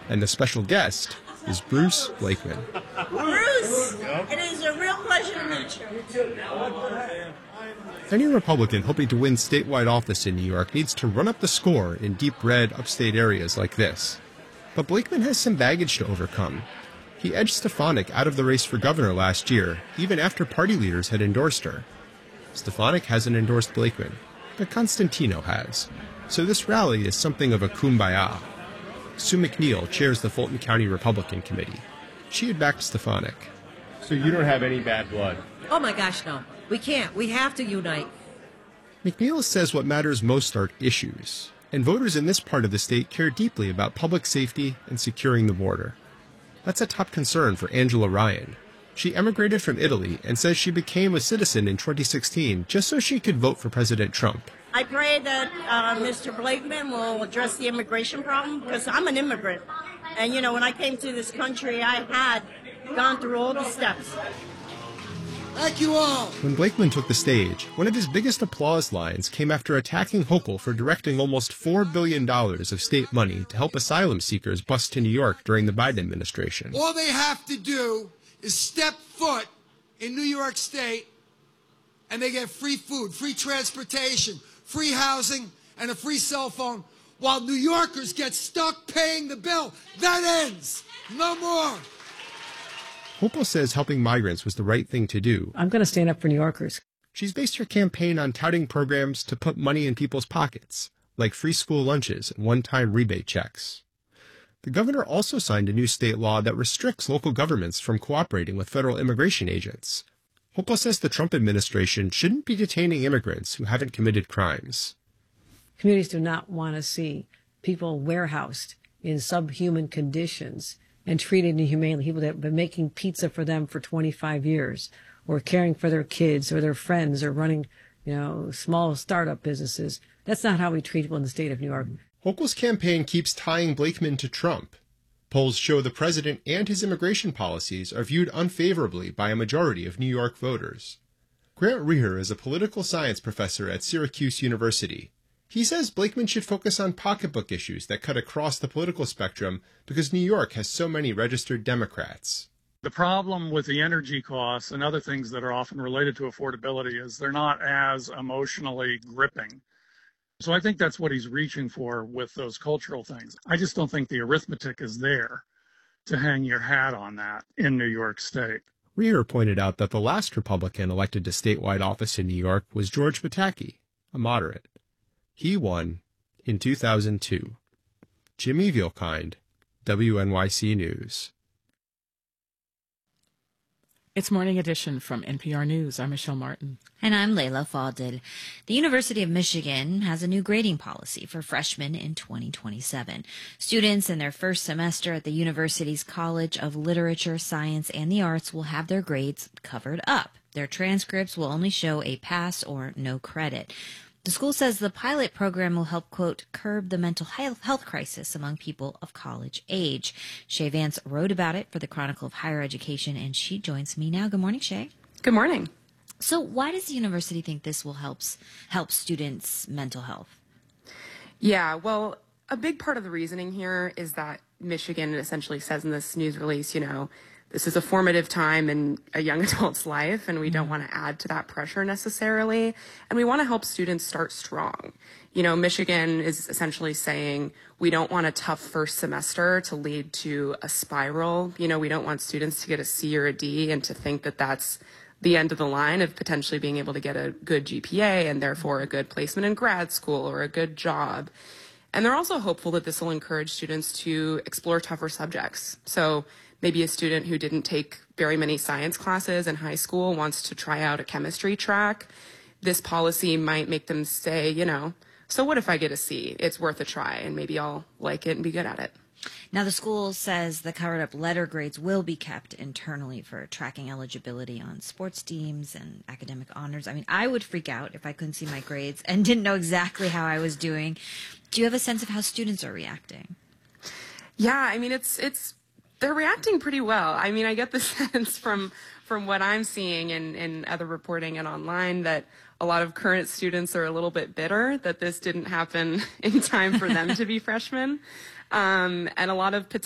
And the special guest is Bruce Blakeman. Bruce, it is a real pleasure to meet you. Any Republican hoping to win statewide office in New York needs to run up the score in deep red upstate areas like this. But Blakeman has some baggage to overcome. He edged Stefanik out of the race for governor last year, even after party leaders had endorsed her. Stefanik hasn't endorsed Blakeman, but Constantino has. So this rally is something of a kumbaya. Sue McNeil chairs the Fulton County Republican Committee. She had backed Stefanik. So you don't have any bad blood? Oh my gosh, no. We can't. We have to unite. McNeil says what matters most are issues, and voters in this part of the state care deeply about public safety and securing the border. That's a top concern for Angela Ryan. She emigrated from Italy and says she became a citizen in 2016 just so she could vote for President Trump. I pray that Mr. Blakeman will address the immigration problem, because I'm an immigrant. And, you know, when I came to this country, I had gone through all the steps. Thank you all. When Blakeman took the stage, one of his biggest applause lines came after attacking Hochul for directing almost $4 billion of state money to help asylum seekers bust to New York during the Biden administration. All they have to do is step foot in New York State, and they get free food, free transportation, free housing, and a free cell phone, while New Yorkers get stuck paying the bill. That ends. No more. Hochul says helping migrants was the right thing to do. I'm going to stand up for New Yorkers. She's based her campaign on touting programs to put money in people's pockets, like free school lunches and one-time rebate checks. The governor also signed a new state law that restricts local governments from cooperating with federal immigration agents. Hochul says the Trump administration shouldn't be detaining immigrants who haven't committed crimes. Communities do not want to see people warehoused in subhuman conditions and treated inhumanely. People that have been making pizza for them for 25 years, or caring for their kids or their friends, or running, small startup businesses. That's not how we treat people in the state of New York. Hochul's campaign keeps tying Blakeman to Trump. Polls show the president and his immigration policies are viewed unfavorably by a majority of New York voters. Grant Reher is a political science professor at Syracuse University. He says Blakeman should focus on pocketbook issues that cut across the political spectrum because New York has so many registered Democrats. The problem with the energy costs and other things that are often related to affordability is they're not as emotionally gripping. So I think that's what he's reaching for with those cultural things. I just don't think the arithmetic is there to hang your hat on that in New York State. Reher pointed out that the last Republican elected to statewide office in New York was George Pataki, a moderate. He won in 2002. Jimmy Vielkind, WNYC News. It's Morning Edition from NPR News. I'm Michelle Martin. And I'm Layla Falded. The University of Michigan has a new grading policy for freshmen in 2027. Students in their first semester at the university's College of Literature, Science, and the Arts will have their grades covered up. Their transcripts will only show a pass or no credit. The school says the pilot program will help, quote, curb the mental health crisis among people of college age. Shay Vance wrote about it for the Chronicle of Higher Education, and she joins me now. Good morning, Shay. Good morning. So why does the university think this will help students' mental health? Yeah, well, a big part of the reasoning here is that Michigan essentially says in this news release, this is a formative time in a young adult's life, and we don't want to add to that pressure necessarily. And we want to help students start strong. Michigan is essentially saying we don't want a tough first semester to lead to a spiral. We don't want students to get a C or a D and to think that that's the end of the line of potentially being able to get a good GPA and therefore a good placement in grad school or a good job. And they're also hopeful that this will encourage students to explore tougher subjects. So maybe a student who didn't take very many science classes in high school wants to try out a chemistry track. This policy might make them say, so what if I get a C? It's worth a try, and maybe I'll like it and be good at it. Now, the school says the covered up letter grades will be kept internally for tracking eligibility on sports teams and academic honors. I mean, I would freak out if I couldn't see my grades and didn't know exactly how I was doing. Do you have a sense of how students are reacting? Yeah, I mean, they're reacting pretty well. I mean, I get the sense from what I'm seeing in other reporting and online that a lot of current students are a little bit bitter that this didn't happen in time for them to be freshmen. And a lot of